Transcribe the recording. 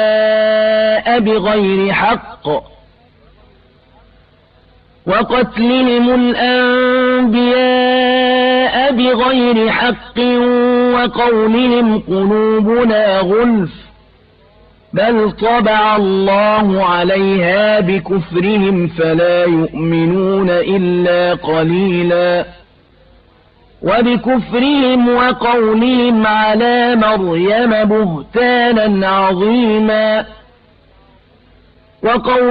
بغير حق وقتلهم الأنبياء بغير حق وقولهم قلوبنا غلف بل طبع الله عليها بكفرهم فلا يؤمنون إلا قليلا وبكفرهم وقولهم على مريم بهتانا عظيما